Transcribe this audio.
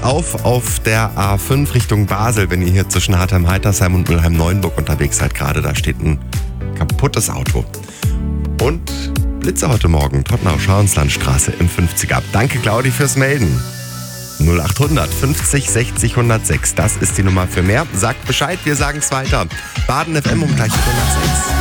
auf der A5 Richtung Basel, wenn ihr hier zwischen Hartheim-Heitersheim und Mülheim-Neuenburg unterwegs seid gerade. Da steht ein kaputtes Auto. Und Blitze heute Morgen, Tottenau-Schauenslandstraße im 50er. Danke, Claudi, fürs Melden. 0800 50 60 106, das ist die Nummer für mehr. Sagt Bescheid, wir sagen es weiter. Baden FM um gleich 106.